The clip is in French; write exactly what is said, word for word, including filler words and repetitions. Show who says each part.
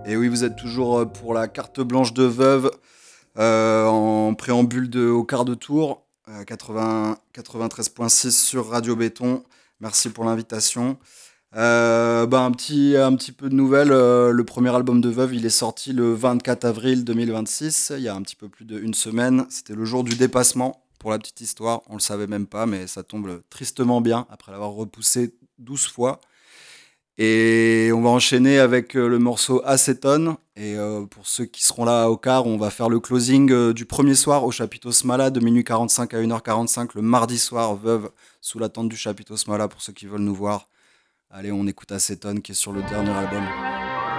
Speaker 1: Et oui, vous êtes toujours euh, pour la carte blanche de Veuve euh, en préambule de, au quart de tour, euh, quatre-vingts quatre-vingt-treize virgule six sur Radio Béton. Merci pour l'invitation. Euh, bah, un, petit, un petit peu de nouvelles. euh, le premier album de Veuve, il est sorti le vingt-quatre avril deux mille vingt-six, il y a un petit peu plus d'une semaine. C'était le jour du dépassement, pour la petite histoire. On le savait même pas, mais ça tombe tristement bien après l'avoir repoussé douze fois. Et on va enchaîner avec euh, le morceau Acétone. Et euh, pour ceux qui seront là au quart, on va faire le closing euh, du premier soir au Chapiteau Smala de minuit quarante-cinq à une heure quarante-cinq le mardi soir, Veuve, sous la tente du Chapiteau Smala pour ceux qui veulent nous voir. Allez, on écoute Acétone qui est sur le dernier album.